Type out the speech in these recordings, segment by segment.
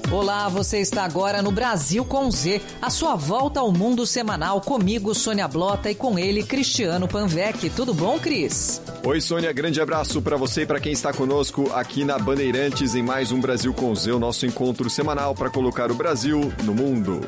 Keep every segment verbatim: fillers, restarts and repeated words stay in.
Olá, você está agora no Brasil com Z, a sua volta ao mundo semanal comigo, Sônia Blota, e com ele, Cristiano Panvec. Tudo bom, Cris? Oi, Sônia, grande abraço para você e para quem está conosco aqui na Bandeirantes em mais um Brasil com Z, o nosso encontro semanal para colocar o Brasil no mundo.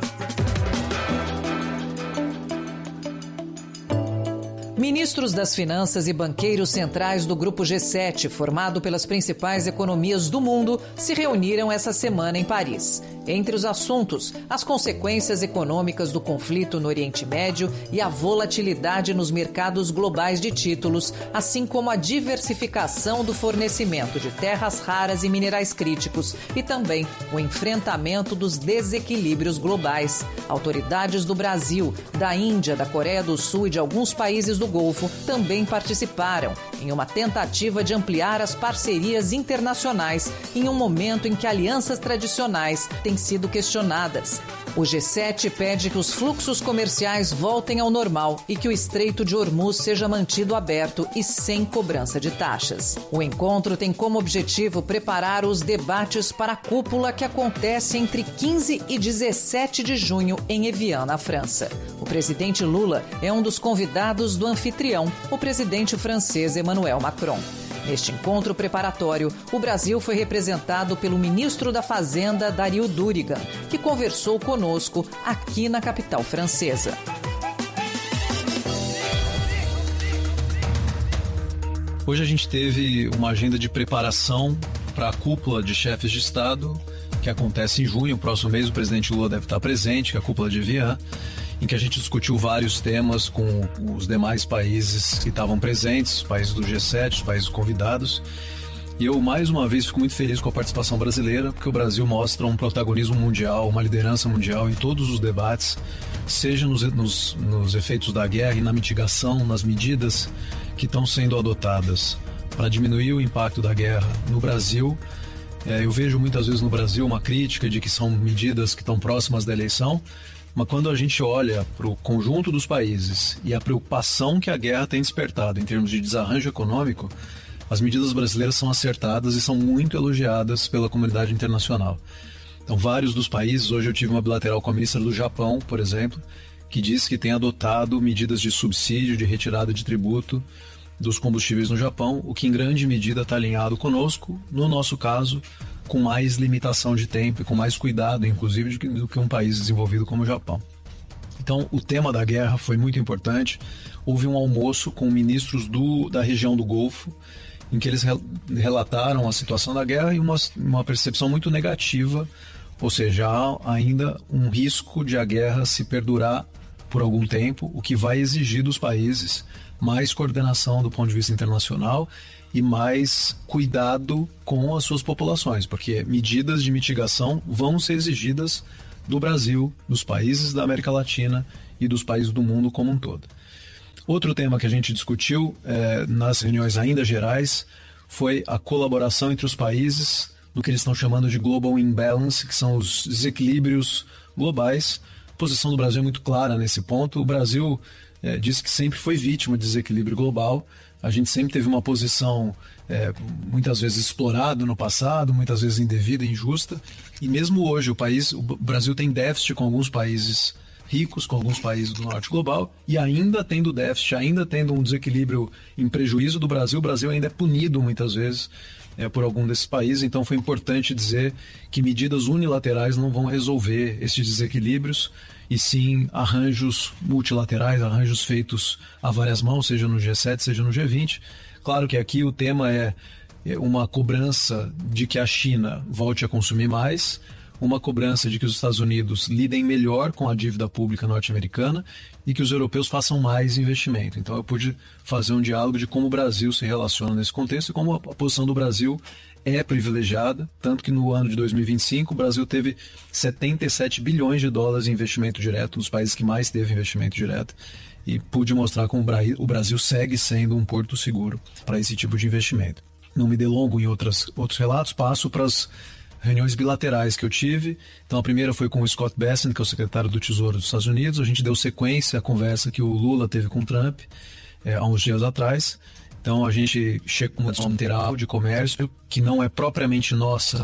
Ministros das Finanças e banqueiros centrais do Grupo G sete, formado pelas principais economias do mundo, se reuniram essa semana em Paris. Entre os assuntos, as consequências econômicas do conflito no Oriente Médio e a volatilidade nos mercados globais de títulos, assim como a diversificação do fornecimento de terras raras e minerais críticos e também o enfrentamento dos desequilíbrios globais. Autoridades do Brasil, da Índia, da Coreia do Sul e de alguns países do Golfo também participaram em uma tentativa de ampliar as parcerias internacionais em um momento em que alianças tradicionais têm sido questionadas. O G sete pede que os fluxos comerciais voltem ao normal e que o Estreito de Hormuz seja mantido aberto e sem cobrança de taxas. O encontro tem como objetivo preparar os debates para a cúpula que acontece entre quinze e dezessete de junho em Evian, na França. O presidente Lula é um dos convidados do anfitrião, o presidente francês Emmanuel Macron. Neste encontro preparatório, o Brasil foi representado pelo ministro da Fazenda, Dario Durigan, que conversou conosco aqui na capital francesa. Hoje a gente teve uma agenda de preparação para a cúpula de chefes de Estado, que acontece em junho, o próximo mês o presidente Lula deve estar presente, que é a cúpula de Evian, em que a gente discutiu vários temas com os demais países que estavam presentes, os países do G sete, os países convidados. E eu, mais uma vez, fico muito feliz com a participação brasileira, porque o Brasil mostra um protagonismo mundial, uma liderança mundial em todos os debates, seja nos, nos, nos efeitos da guerra e na mitigação, nas medidas que estão sendo adotadas para diminuir o impacto da guerra no Brasil. É, eu vejo muitas vezes no Brasil uma crítica de que são medidas que estão próximas da eleição, mas quando a gente olha para o conjunto dos países e a preocupação que a guerra tem despertado em termos de desarranjo econômico, as medidas brasileiras são acertadas e são muito elogiadas pela comunidade internacional. Então, vários dos países, hoje eu tive uma bilateral com a ministra do Japão, por exemplo, que disse que tem adotado medidas de subsídio, de retirada de tributo dos combustíveis no Japão, o que em grande medida está alinhado conosco, no nosso caso, com mais limitação de tempo e com mais cuidado, inclusive, do que um país desenvolvido como o Japão. Então, o tema da guerra foi muito importante. Houve um almoço com ministros do, da região do Golfo, em que eles relataram a situação da guerra e uma, uma percepção muito negativa, ou seja, há ainda um risco de a guerra se perdurar por algum tempo, o que vai exigir dos países mais coordenação do ponto de vista internacional e mais cuidado com as suas populações, porque medidas de mitigação vão ser exigidas do Brasil, dos países da América Latina e dos países do mundo como um todo. Outro tema que a gente discutiu é, nas reuniões ainda gerais foi a colaboração entre os países do que eles estão chamando de Global Imbalance, que são os desequilíbrios globais. A posição do Brasil é muito clara nesse ponto. O Brasil é, disse que sempre foi vítima de desequilíbrio global. A gente sempre teve uma posição é, muitas vezes explorada no passado, muitas vezes indevida e injusta. E mesmo hoje o país, o Brasil tem déficit com alguns países ricos, com alguns países do norte global, e ainda tendo déficit, ainda tendo um desequilíbrio em prejuízo do Brasil, o Brasil ainda é punido muitas vezes é, por algum desses países. Então foi importante dizer que medidas unilaterais não vão resolver esses desequilíbrios, e sim arranjos multilaterais, arranjos feitos a várias mãos, seja no G sete, seja no G vinte. Claro que aqui o tema é uma cobrança de que a China volte a consumir mais, uma cobrança de que os Estados Unidos lidem melhor com a dívida pública norte-americana e que os europeus façam mais investimento. Então eu pude fazer um diálogo de como o Brasil se relaciona nesse contexto e como a posição do Brasil é privilegiada, tanto que no ano de dois mil e vinte e cinco o Brasil teve setenta e sete bilhões de dólares em investimento direto, um dos países que mais teve investimento direto, e pude mostrar como o Brasil segue sendo um porto seguro para esse tipo de investimento. Não me delongo em outras, outros relatos, passo para as reuniões bilaterais que eu tive. Então a primeira foi com o Scott Bessent, que é o secretário do Tesouro dos Estados Unidos. A gente deu sequência à conversa que o Lula teve com o Trump é, há uns dias atrás. Então a gente chega com uma discussão bilateral de comércio que não é propriamente nossa,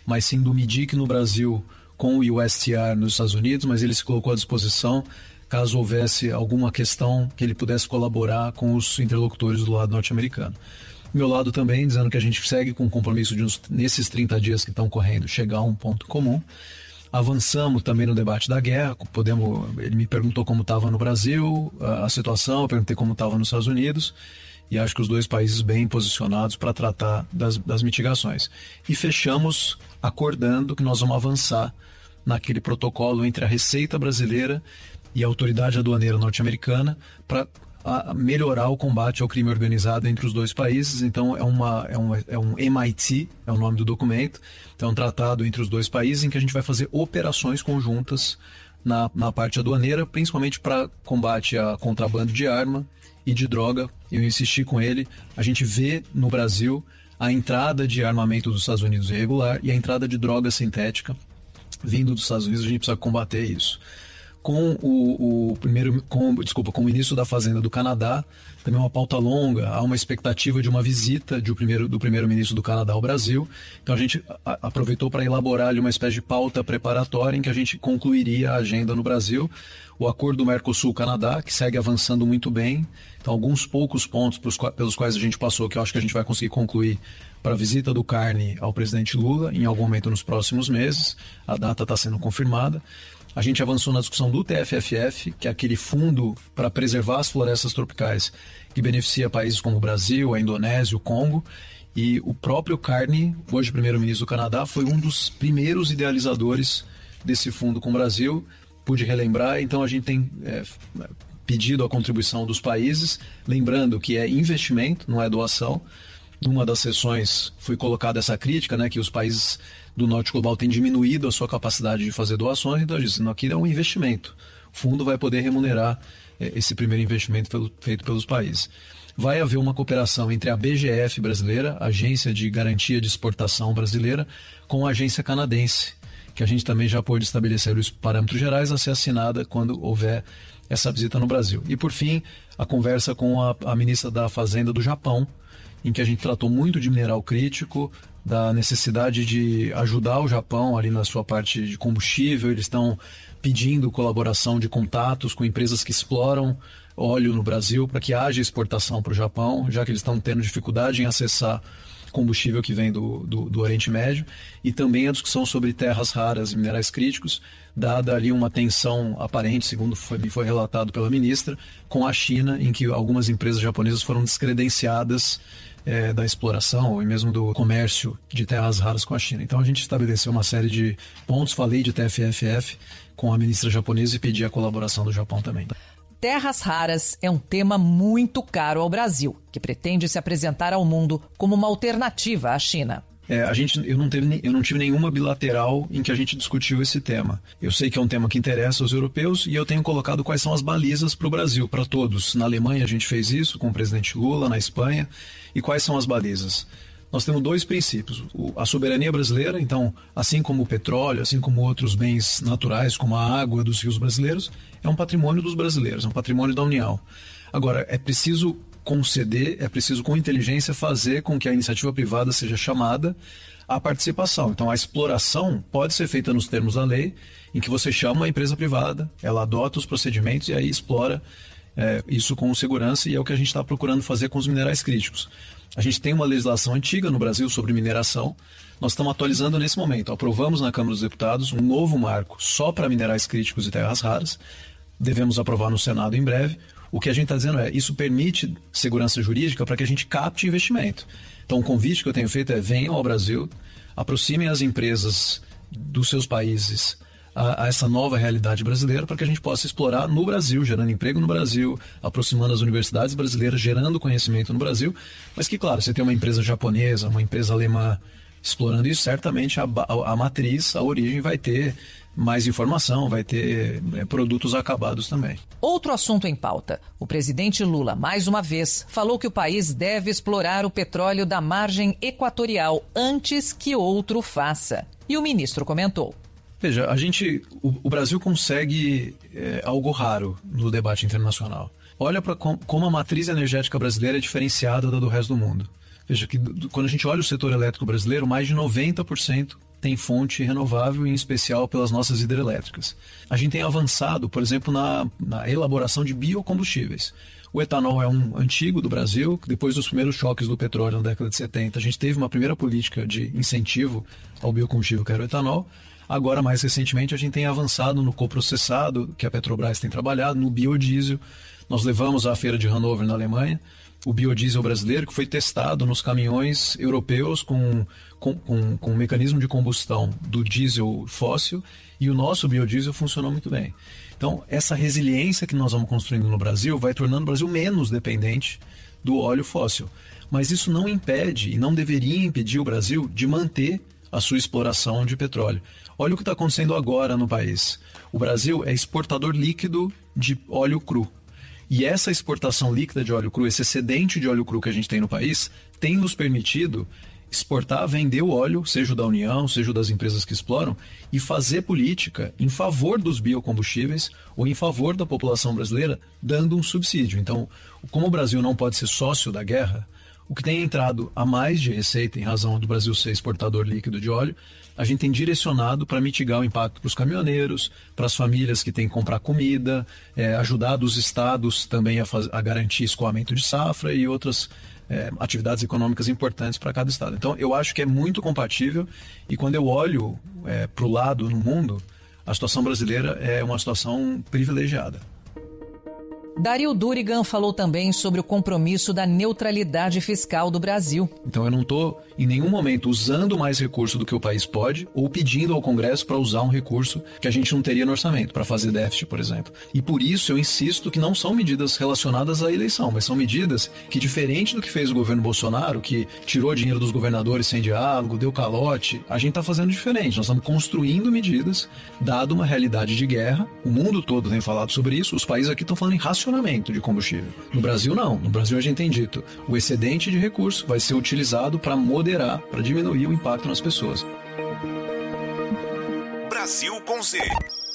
mas sim do M D I C no Brasil com o U S T R nos Estados Unidos, mas ele se colocou à disposição caso houvesse alguma questão que ele pudesse colaborar com os interlocutores do lado norte-americano. Meu lado também, dizendo que a gente segue com o compromisso de uns, nesses trinta dias que estão correndo, chegar a um ponto comum. Avançamos também no debate da guerra, podemos, ele me perguntou como estava no Brasil, a, a situação, eu perguntei como estava nos Estados Unidos, e acho que os dois países bem posicionados para tratar das, das mitigações. E fechamos acordando que nós vamos avançar naquele protocolo entre a Receita Brasileira e a Autoridade Aduaneira Norte-Americana para melhorar o combate ao crime organizado entre os dois países. Então é, uma, é, um, é um M I T, é o nome do documento, então é um tratado entre os dois países em que a gente vai fazer operações conjuntas na, na parte aduaneira, principalmente para combate a contrabando de arma e de droga. Eu insisti com ele, a gente vê no Brasil a entrada de armamento dos Estados Unidos irregular e a entrada de droga sintética vindo dos Estados Unidos, a gente precisa combater isso. Com o, o primeiro, com, desculpa, com o ministro da Fazenda do Canadá, também uma pauta longa, há uma expectativa de uma visita de o primeiro, do primeiro-ministro do Canadá ao Brasil. Então a gente a, aproveitou para elaborar ali uma espécie de pauta preparatória em que a gente concluiria a agenda no Brasil. O acordo do Mercosul-Canadá, que segue avançando muito bem. Então alguns poucos pontos pelos, pelos quais a gente passou, que eu acho que a gente vai conseguir concluir para a visita do Carney ao presidente Lula, em algum momento nos próximos meses. A data está sendo confirmada. A gente avançou na discussão do T F F F, que é aquele fundo para preservar as florestas tropicais que beneficia países como o Brasil, a Indonésia, o Congo. E o próprio Carney, hoje primeiro-ministro do Canadá, foi um dos primeiros idealizadores desse fundo com o Brasil. Pude relembrar, então a gente tem é, pedido a contribuição dos países, lembrando que é investimento, não é doação. Numa das sessões foi colocada essa crítica, né, que os países do norte global têm diminuído a sua capacidade de fazer doações, então eu disse, não, aqui é um investimento. O fundo vai poder remunerar eh, esse primeiro investimento pelo, feito pelos países. Vai haver uma cooperação entre a B G F brasileira, Agência de Garantia de Exportação brasileira, com a agência canadense, que a gente também já pôde estabelecer os parâmetros gerais a ser assinada quando houver essa visita no Brasil. E por fim, a conversa com a, a ministra da Fazenda do Japão, em que a gente tratou muito de mineral crítico, da necessidade de ajudar o Japão ali na sua parte de combustível. Eles estão pedindo colaboração de contatos com empresas que exploram óleo no Brasil para que haja exportação para o Japão, já que eles estão tendo dificuldade em acessar combustível que vem do, do, do Oriente Médio. E também a discussão sobre terras raras e minerais críticos, dada ali uma tensão aparente, segundo foi, foi relatado pela ministra, com a China, em que algumas empresas japonesas foram descredenciadas É, da exploração e mesmo do comércio de terras raras com a China. Então a gente estabeleceu uma série de pontos, falei de T F F F com a ministra japonesa e pedi a colaboração do Japão também. Terras raras é um tema muito caro ao Brasil, que pretende se apresentar ao mundo como uma alternativa à China. É, a gente, eu, não teve, eu não tive nenhuma bilateral em que a gente discutiu esse tema. Eu sei que é um tema que interessa aos europeus e eu tenho colocado quais são as balizas para o Brasil, para todos. Na Alemanha a gente fez isso com o presidente Lula, na Espanha. E quais são as balizas? Nós temos dois princípios. O, a soberania brasileira, então, assim como o petróleo, assim como outros bens naturais, como a água dos rios brasileiros, é um patrimônio dos brasileiros, é um patrimônio da União. Agora, é preciso conceder, é preciso com inteligência fazer com que a iniciativa privada seja chamada à participação. Então a exploração pode ser feita nos termos da lei, em que você chama a empresa privada, ela adota os procedimentos e aí explora é, isso com segurança, e é o que a gente está procurando fazer com os minerais críticos. A gente tem uma legislação antiga no Brasil sobre mineração, nós estamos atualizando nesse momento. Aprovamos na Câmara dos Deputados um novo marco só para minerais críticos e terras raras, devemos aprovar no Senado em breve. O que a gente está dizendo é, isso permite segurança jurídica para que a gente capte investimento. Então o convite que eu tenho feito é, venham ao Brasil, aproximem as empresas dos seus países a, a essa nova realidade brasileira para que a gente possa explorar no Brasil, gerando emprego no Brasil, aproximando as universidades brasileiras, gerando conhecimento no Brasil. Mas que, claro, você tem uma empresa japonesa, uma empresa alemã explorando isso, certamente a, a, a matriz, a origem vai ter mais informação, vai ter é, produtos acabados também. Outro assunto em pauta. O presidente Lula, mais uma vez, falou que o país deve explorar o petróleo da margem equatorial antes que outro faça. E o ministro comentou. Veja, a gente, o, o Brasil consegue é, algo raro no debate internacional. Olha para com, como a matriz energética brasileira é diferenciada da do resto do mundo. Veja que quando a gente olha o setor elétrico brasileiro, mais de noventa por cento tem fonte renovável, em especial pelas nossas hidrelétricas. A gente tem avançado, por exemplo, na, na elaboração de biocombustíveis. O etanol é um antigo do Brasil. Depois dos primeiros choques do petróleo na década de setenta, a gente teve uma primeira política de incentivo ao biocombustível, que era o etanol. Agora, mais recentemente, a gente tem avançado no coprocessado, que a Petrobras tem trabalhado, no biodiesel. Nós levamos à feira de Hannover, na Alemanha, o biodiesel brasileiro, que foi testado nos caminhões europeus com, com, com, com um mecanismo de combustão do diesel fóssil, e o nosso biodiesel funcionou muito bem. Então, essa resiliência que nós vamos construindo no Brasil vai tornando o Brasil menos dependente do óleo fóssil. Mas isso não impede e não deveria impedir o Brasil de manter a sua exploração de petróleo. Olha o que está acontecendo agora no país. O Brasil é exportador líquido de óleo cru. E essa exportação líquida de óleo cru, esse excedente de óleo cru que a gente tem no país, tem nos permitido exportar, vender o óleo, seja o da União, seja o das empresas que exploram, e fazer política em favor dos biocombustíveis ou em favor da população brasileira, dando um subsídio. Então, como o Brasil não pode ser sócio da guerra, o que tem entrado a mais de receita em razão do Brasil ser exportador líquido de óleo, a gente tem direcionado para mitigar o impacto para os caminhoneiros, para as famílias que têm que comprar comida, é, ajudar os estados também a, faz, a garantir escoamento de safra e outras é, atividades econômicas importantes para cada estado. Então, eu acho que é muito compatível, e quando eu olho é, para o lado no mundo, a situação brasileira é uma situação privilegiada. Dario Durigan falou também sobre o compromisso da neutralidade fiscal do Brasil. Então eu não estou em nenhum momento usando mais recurso do que o país pode ou pedindo ao Congresso para usar um recurso que a gente não teria no orçamento, para fazer déficit, por exemplo. E por isso eu insisto que não são medidas relacionadas à eleição, mas são medidas que, diferente do que fez o governo Bolsonaro, que tirou dinheiro dos governadores sem diálogo, deu calote, a gente está fazendo diferente. Nós estamos construindo medidas, dado uma realidade de guerra. O mundo todo tem falado sobre isso, os países aqui estão falando em racionamento de combustível. No Brasil, não. No Brasil, a gente tem dito, o excedente de recurso vai ser utilizado para moderar, para diminuir o impacto nas pessoas. Brasil com Z.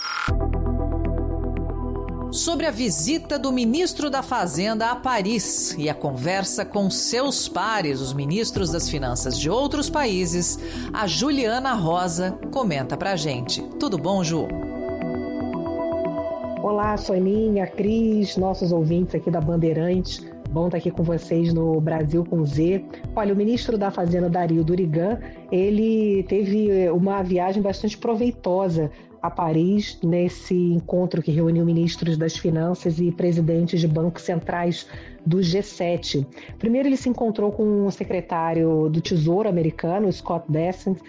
Sobre a visita do ministro da Fazenda a Paris e a conversa com seus pares, os ministros das Finanças de outros países, a Juliana Rosa comenta pra gente. Tudo bom, Ju? Olá, Soninha, Cris, nossos ouvintes aqui da Bandeirantes. Bom estar aqui com vocês no Brasil com Z. Olha, o ministro da Fazenda, Dario Durigan, ele teve uma viagem bastante proveitosa a Paris, nesse encontro que reuniu ministros das Finanças e presidentes de bancos centrais do G sete. Primeiro ele se encontrou com o secretário do Tesouro americano, Scott Bessent,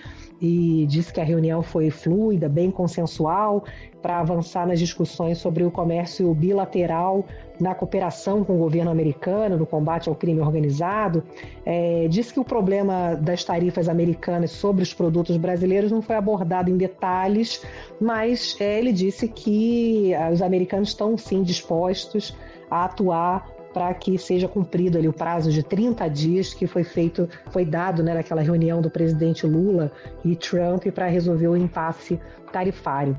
e disse que a reunião foi fluida, bem consensual, para avançar nas discussões sobre o comércio bilateral na cooperação com o governo americano, no combate ao crime organizado. É, disse que o problema das tarifas americanas sobre os produtos brasileiros não foi abordado em detalhes, mas é, ele disse que os americanos estão sim dispostos a atuar para que seja cumprido ali o prazo de trinta dias que foi feito, foi dado, né, naquela reunião do presidente Lula e Trump para resolver o impasse tarifário.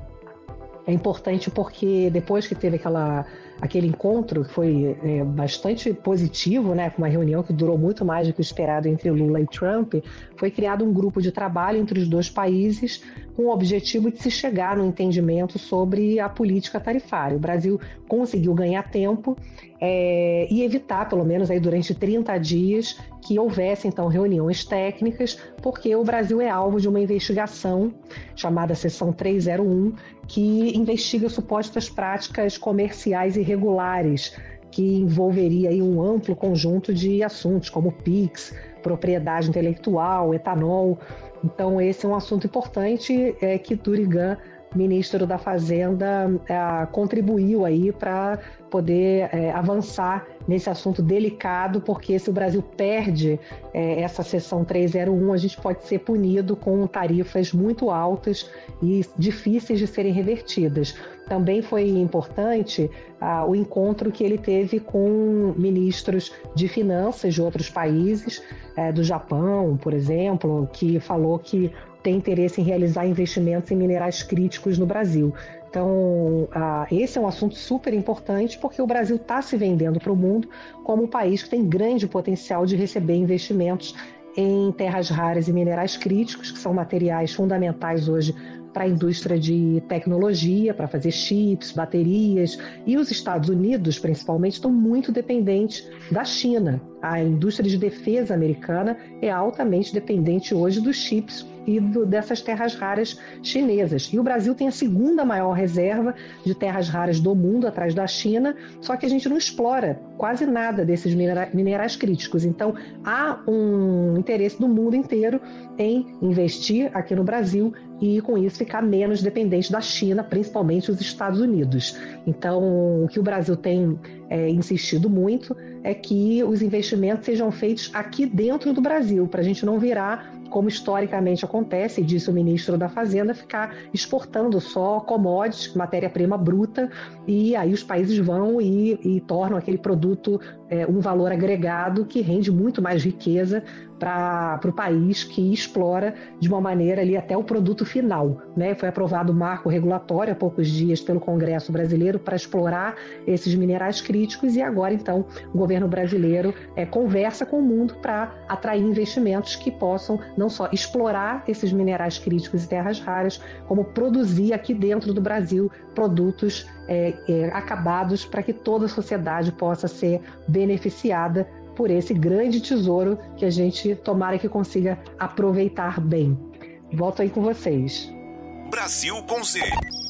É importante porque depois que teve aquela, aquele encontro, que foi é, bastante positivo, né, com uma reunião que durou muito mais do que o esperado entre Lula e Trump, foi criado um grupo de trabalho entre os dois países com o objetivo de se chegar no entendimento sobre a política tarifária. O Brasil conseguiu ganhar tempo é, e evitar, pelo menos aí durante trinta dias, que houvesse então reuniões técnicas, porque o Brasil é alvo de uma investigação chamada Seção trezentos e um, que investiga supostas práticas comerciais irregulares, que envolveria aí um amplo conjunto de assuntos, como Pix, propriedade intelectual, etanol. Então esse é um assunto importante é, que Durigan, ministro da Fazenda, é, contribuiu aí para poder é, avançar nesse assunto delicado, porque se o Brasil perde é, essa seção trezentos e um, a gente pode ser punido com tarifas muito altas e difíceis de serem revertidas. Também foi importante ah, o encontro que ele teve com ministros de finanças de outros países, é, do Japão, por exemplo, que falou que tem interesse em realizar investimentos em minerais críticos no Brasil. Então, ah, esse é um assunto super importante porque o Brasil está se vendendo para o mundo como um país que tem grande potencial de receber investimentos em terras raras e minerais críticos, que são materiais fundamentais hoje para a indústria de tecnologia, para fazer chips, baterias. E os Estados Unidos, principalmente, estão muito dependentes da China. A indústria de defesa americana é altamente dependente hoje dos chips e do, dessas terras raras chinesas. E o Brasil tem a segunda maior reserva de terras raras do mundo, atrás da China, só que a gente não explora quase nada desses minera, minerais críticos. Então, há um interesse do mundo inteiro em investir aqui no Brasil e, com isso, ficar menos dependente da China, principalmente os Estados Unidos. Então, o que o Brasil tem é, insistido muito é que os investimentos sejam feitos aqui dentro do Brasil, para a gente não virar, como historicamente acontece, disse o ministro da Fazenda, ficar exportando só commodities, matéria-prima bruta, e aí os países vão e, e tornam aquele produto é, um valor agregado que rende muito mais riqueza para o país, que explora de uma maneira ali até o produto final, né? Foi aprovado o marco regulatório há poucos dias pelo Congresso brasileiro para explorar esses minerais críticos, e agora então o governo brasileiro é, conversa com o mundo para atrair investimentos que possam não só explorar esses minerais críticos e terras raras, como produzir aqui dentro do Brasil produtos é, é, acabados para que toda a sociedade possa ser beneficiada por esse grande tesouro que a gente tomara que consiga aproveitar bem. Volto aí com vocês. Brasil com Z.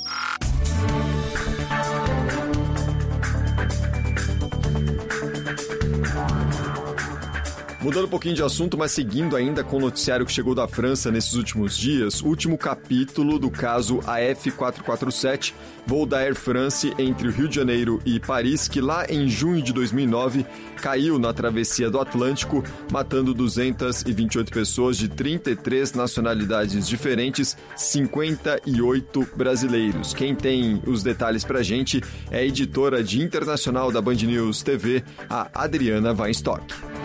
Mudando um pouquinho de assunto, mas seguindo ainda com o noticiário que chegou da França nesses últimos dias, último capítulo do caso A F quatrocentos e quarenta e sete, voo da Air France entre o Rio de Janeiro e Paris, que lá em junho de dois mil e nove caiu na travessia do Atlântico, matando duzentas e vinte e oito pessoas de trinta e três nacionalidades diferentes, cinquenta e oito brasileiros. Quem tem os detalhes pra gente é a editora de internacional da Band News T V, a Adriana Weinstock.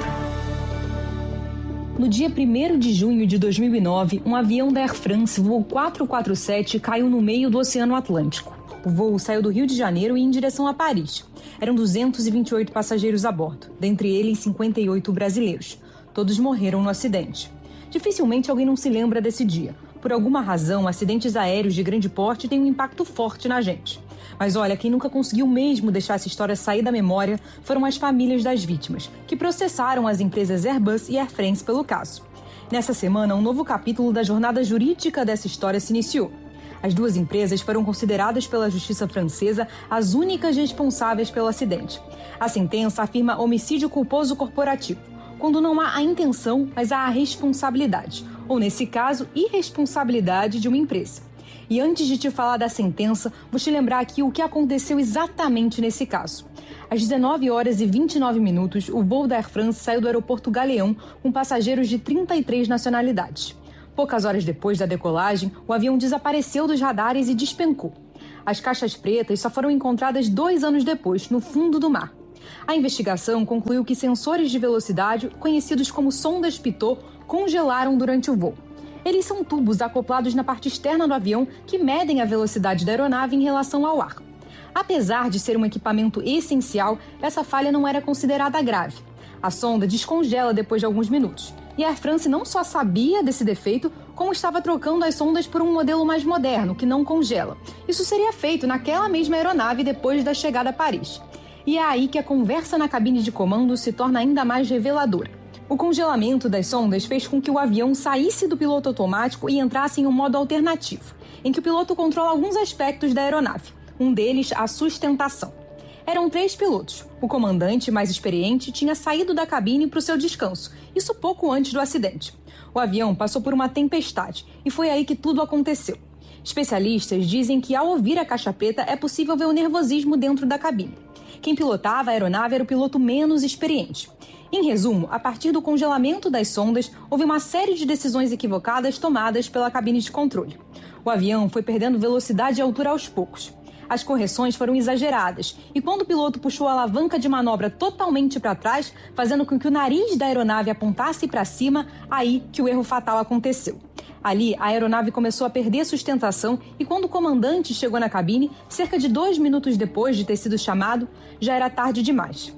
No dia primeiro de junho de dois mil e nove, um avião da Air France, voo quatrocentos e quarenta e sete, caiu no meio do Oceano Atlântico. O voo saiu do Rio de Janeiro e em direção a Paris. Eram duzentos e vinte e oito passageiros a bordo, dentre eles cinquenta e oito brasileiros. Todos morreram no acidente. Dificilmente alguém não se lembra desse dia. Por alguma razão, acidentes aéreos de grande porte têm um impacto forte na gente. Mas olha, quem nunca conseguiu mesmo deixar essa história sair da memória foram as famílias das vítimas, que processaram as empresas Airbus e Air France pelo caso. Nessa semana, um novo capítulo da jornada jurídica dessa história se iniciou. As duas empresas foram consideradas pela justiça francesa as únicas responsáveis pelo acidente. A sentença afirma homicídio culposo corporativo, quando não há a intenção, mas há a responsabilidade, ou nesse caso, irresponsabilidade de uma empresa. E antes de te falar da sentença, vou te lembrar aqui o que aconteceu exatamente nesse caso. Às dezenove horas e vinte e nove minutos, o voo da Air France saiu do aeroporto Galeão com passageiros de trinta e três nacionalidades. Poucas horas depois da decolagem, o avião desapareceu dos radares e despencou. As caixas pretas só foram encontradas dois anos depois, no fundo do mar. A investigação concluiu que sensores de velocidade, conhecidos como sondas Pitot, congelaram durante o voo. Eles são tubos acoplados na parte externa do avião que medem a velocidade da aeronave em relação ao ar. Apesar de ser um equipamento essencial, essa falha não era considerada grave. A sonda descongela depois de alguns minutos. E a Air France não só sabia desse defeito, como estava trocando as sondas por um modelo mais moderno, que não congela. Isso seria feito naquela mesma aeronave depois da chegada a Paris. E é aí que a conversa na cabine de comando se torna ainda mais reveladora. O congelamento das sondas fez com que o avião saísse do piloto automático e entrasse em um modo alternativo, em que o piloto controla alguns aspectos da aeronave, um deles a sustentação. Eram três pilotos. O comandante, mais experiente, tinha saído da cabine para o seu descanso, isso pouco antes do acidente. O avião passou por uma tempestade e foi aí que tudo aconteceu. Especialistas dizem que, ao ouvir a caixa preta, é possível ver o nervosismo dentro da cabine. Quem pilotava a aeronave era o piloto menos experiente. Em resumo, a partir do congelamento das sondas, houve uma série de decisões equivocadas tomadas pela cabine de controle. O avião foi perdendo velocidade e altura aos poucos. As correções foram exageradas e quando o piloto puxou a alavanca de manobra totalmente para trás, fazendo com que o nariz da aeronave apontasse para cima, aí que o erro fatal aconteceu. Ali, a aeronave começou a perder sustentação e quando o comandante chegou na cabine, cerca de dois minutos depois de ter sido chamado, já era tarde demais.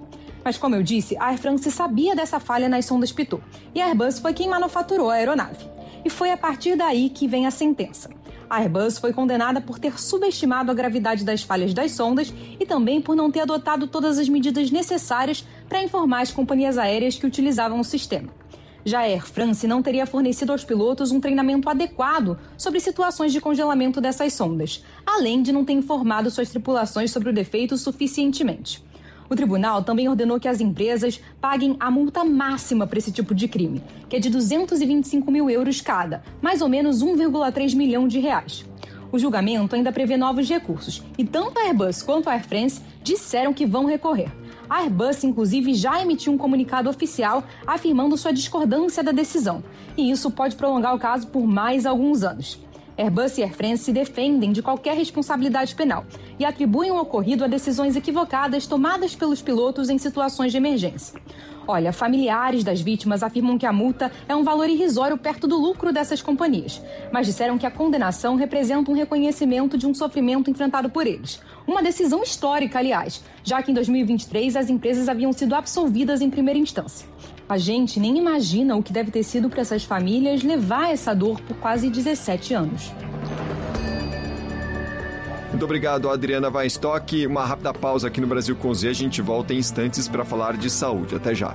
Mas, como eu disse, a Air France sabia dessa falha nas sondas Pitot e a Airbus foi quem manufaturou a aeronave. E foi a partir daí que vem a sentença. A Airbus foi condenada por ter subestimado a gravidade das falhas das sondas e também por não ter adotado todas as medidas necessárias para informar as companhias aéreas que utilizavam o sistema. Já a Air France não teria fornecido aos pilotos um treinamento adequado sobre situações de congelamento dessas sondas, além de não ter informado suas tripulações sobre o defeito suficientemente. O tribunal também ordenou que as empresas paguem a multa máxima para esse tipo de crime, que é de duzentos e vinte e cinco mil euros cada, mais ou menos um vírgula três milhão de reais. O julgamento ainda prevê novos recursos e tanto a Airbus quanto a Air France disseram que vão recorrer. A Airbus, inclusive, já emitiu um comunicado oficial afirmando sua discordância da decisão, e isso pode prolongar o caso por mais alguns anos. Airbus e Air France se defendem de qualquer responsabilidade penal e atribuem o ocorrido a decisões equivocadas tomadas pelos pilotos em situações de emergência. Olha, familiares das vítimas afirmam que a multa é um valor irrisório perto do lucro dessas companhias, mas disseram que a condenação representa um reconhecimento de um sofrimento enfrentado por eles. Uma decisão histórica, aliás, já que em dois mil e vinte e três as empresas haviam sido absolvidas em primeira instância. A gente nem imagina o que deve ter sido para essas famílias levar essa dor por quase dezessete anos. Muito obrigado, Adriana Weinstock. Uma rápida pausa aqui no Brasil com Z. A gente volta em instantes para falar de saúde. Até já.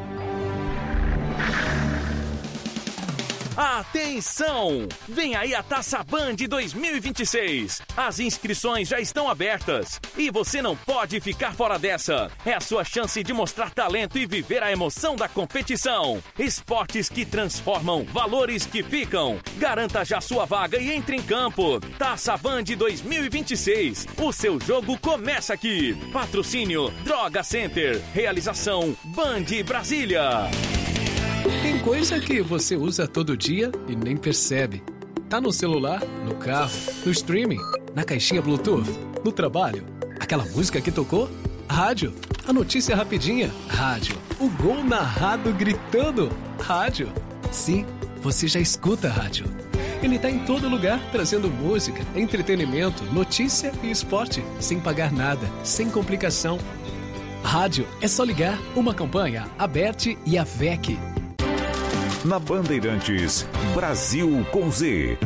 Atenção! Vem aí a Taça Band dois mil e vinte e seis. As inscrições já estão abertas e você não pode ficar fora dessa. É a sua chance de mostrar talento e viver a emoção da competição. Esportes que transformam, valores que ficam. Garanta já sua vaga e entre em campo. Taça Band dois mil e vinte e seis. O seu jogo começa aqui. Patrocínio Droga Center. Realização Band Brasília. Tem coisa que você usa todo dia e nem percebe. Tá no celular, no carro, no streaming, na caixinha Bluetooth, no trabalho. Aquela música que tocou? Rádio. A notícia rapidinha? Rádio. O gol narrado gritando? Rádio. Sim, você já escuta rádio. Ele tá em todo lugar, trazendo música, entretenimento, notícia e esporte, sem pagar nada, sem complicação. Rádio é só ligar. Uma campanha, a Aberte e a V E C. Na Bandeirantes, Brasil com Z.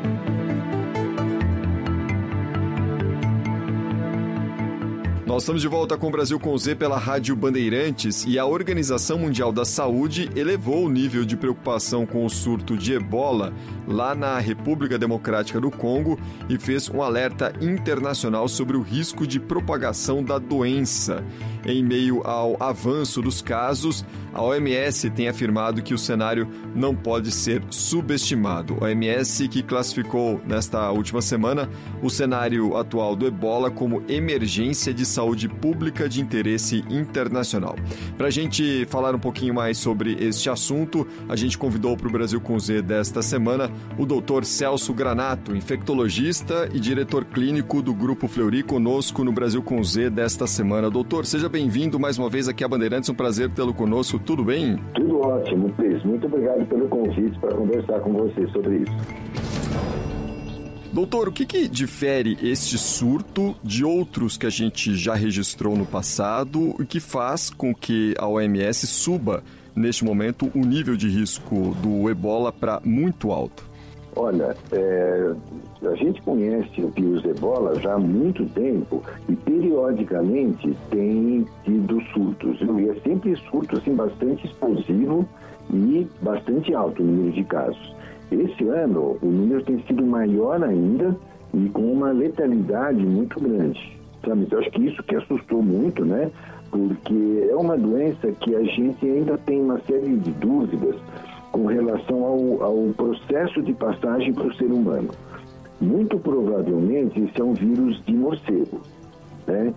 Nós estamos de volta com o Brasil com Z pela Rádio Bandeirantes e a Organização Mundial da Saúde elevou o nível de preocupação com o surto de ebola lá na República Democrática do Congo e fez um alerta internacional sobre o risco de propagação da doença. Em meio ao avanço dos casos, a O M S tem afirmado que o cenário não pode ser subestimado. A O M S que classificou nesta última semana o cenário atual do ebola como emergência de saúde pública de interesse internacional. Para a gente falar um pouquinho mais sobre este assunto, a gente convidou para o Brasil com Z desta semana o doutor Celso Granato, infectologista e diretor clínico do Grupo Fleury, conosco no Brasil com Z desta semana. Doutor, seja bem-vindo mais uma vez aqui à Bandeirantes, um prazer tê-lo conosco, tudo bem? Tudo ótimo, Cris. Muito obrigado pelo convite para conversar com você sobre isso. Doutor, o que, que difere este surto de outros que a gente já registrou no passado e que faz com que a O M S suba, neste momento, o nível de risco do ebola para muito alto? Olha, é, a gente conhece o vírus ebola já há muito tempo e periodicamente tem tido surtos. E é sempre surto assim, bastante explosivo e bastante alto o número de casos. Esse ano o número tem sido maior ainda e com uma letalidade muito grande. Sabe? Então, acho que isso que assustou muito, né? Porque é uma doença que a gente ainda tem uma série de dúvidas com relação ao, ao processo de passagem para o ser humano. Muito provavelmente esse é um vírus de morcego, né?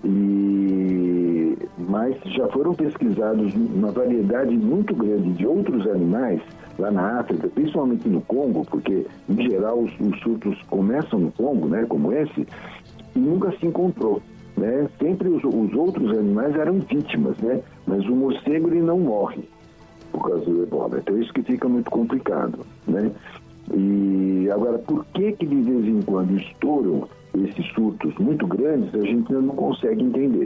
E, mas já foram pesquisados uma variedade muito grande de outros animais lá na África, principalmente no Congo, porque em geral os, os surtos começam no Congo, né, como esse, e nunca se encontrou, né? Sempre os, os outros animais eram vítimas, né? Mas o morcego ele não morre por causa do ebola. Então isso que fica muito complicado, né? E agora, por que que de vez em quando estouram esses surtos muito grandes, a gente ainda não consegue entender,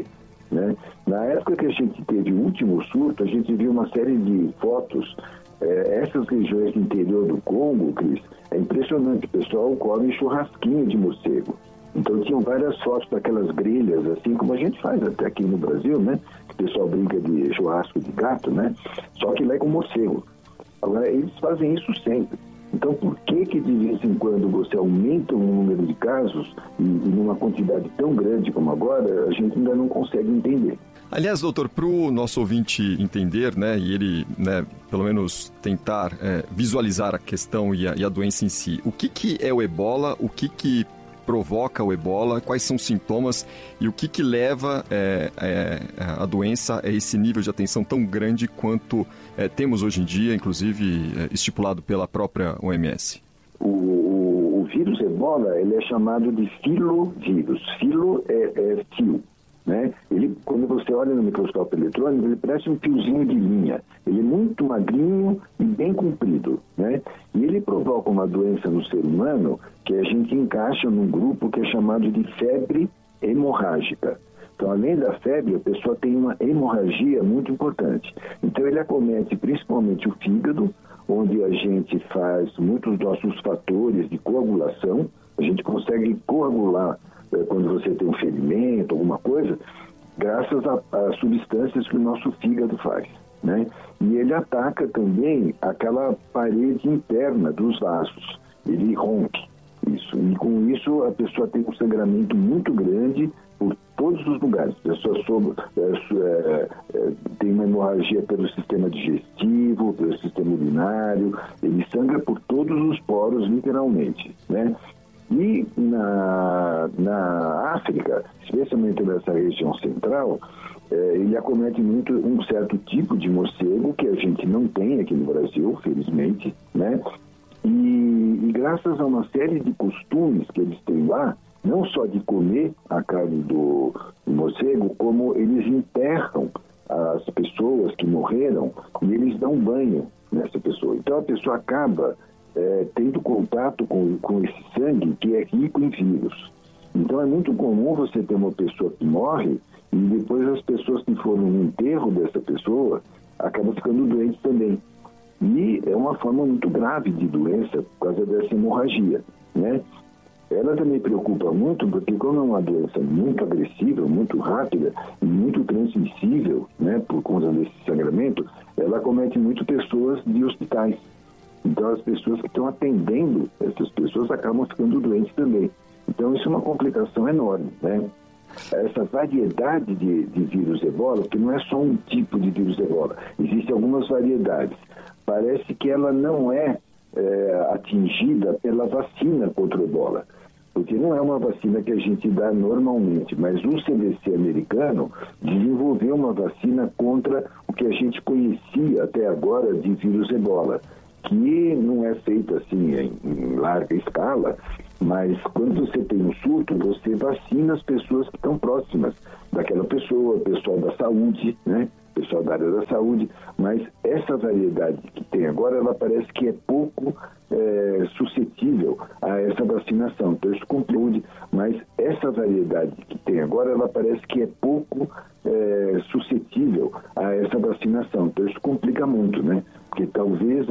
né? Na época que a gente teve o último surto, a gente viu uma série de fotos. É, essas regiões do interior do Congo, Cris, é impressionante, o pessoal come churrasquinho de morcego. Então tinham várias fotos daquelas grelhas, assim como a gente faz até aqui no Brasil, né? Que o pessoal brinca de churrasco de gato, né? Só que lá é com morcego. Agora, eles fazem isso sempre. Então, por que que de vez em quando você aumenta o número de casos e, e numa quantidade tão grande como agora, a gente ainda não consegue entender. Aliás, doutor, para o nosso ouvinte entender, né, e ele, né, pelo menos tentar é, visualizar a questão e a, e a doença em si, o que que é o ebola, o que que provoca o ebola, quais são os sintomas e o que que leva é, é, a doença a esse nível de atenção tão grande quanto é, temos hoje em dia, inclusive é, estipulado pela própria O M S? O, o, o vírus ebola, ele é chamado de filovírus. Filo é, é fio, né? Ele, quando você olha no microscópio eletrônico, ele parece um fiozinho de linha. Ele é muito magrinho e bem comprido, né? E ele provoca uma doença no ser humano que a gente encaixa num grupo que é chamado de febre hemorrágica. Então, além da febre, a pessoa tem uma hemorragia muito importante. Então, ele acomete principalmente o fígado, onde a gente faz muitos dos nossos fatores de coagulação. A gente consegue coagular eh, quando você tem um ferimento, alguma coisa, graças a substâncias que o nosso fígado faz, né? E ele ataca também aquela parede interna dos vasos. Ele rompe isso. E com isso, a pessoa tem um sangramento muito grande por todos os lugares. A pessoa sob, é, é, é, tem uma hemorragia pelo sistema digestivo, pelo sistema urinário. Ele sangra por todos os poros, literalmente, né? E na, na África, especialmente nessa região central, eh, ele acomete muito um certo tipo de morcego que a gente não tem aqui no Brasil, felizmente, né? E, e graças a uma série de costumes que eles têm lá, não só de comer a carne do, do morcego, como eles enterram as pessoas que morreram e eles dão banho nessa pessoa. Então a pessoa acaba É, tendo contato com, com esse sangue que é rico em vírus. Então é muito comum você ter uma pessoa que morre e depois as pessoas que foram no enterro dessa pessoa acabam ficando doentes também. E é uma forma muito grave de doença por causa dessa hemorragia, né? Ela também preocupa muito porque como é uma doença muito agressiva, muito rápida e muito transmissível, né, por conta desse sangramento, ela acomete muito pessoas de hospitais. Então, as pessoas que estão atendendo essas pessoas acabam ficando doentes também. Então, isso é uma complicação enorme, né? Essa variedade de, de vírus ebola, que não é só um tipo de vírus ebola, existem algumas variedades. Parece que ela não é, é atingida pela vacina contra o ebola, porque não é uma vacina que a gente dá normalmente, mas o C D C americano desenvolveu uma vacina contra o que a gente conhecia até agora de vírus ebola, que não é feito assim em, em larga escala, mas quando você tem um surto, você vacina as pessoas que estão próximas daquela pessoa, pessoal da saúde, né? Pessoal da área da saúde, mas essa variedade que tem agora, ela parece que é pouco é, suscetível a essa vacinação. Então, isso compreende, mas essa variedade que tem agora, ela parece que é pouco é, suscetível a essa vacinação. Então, isso complica muito, né? Porque talvez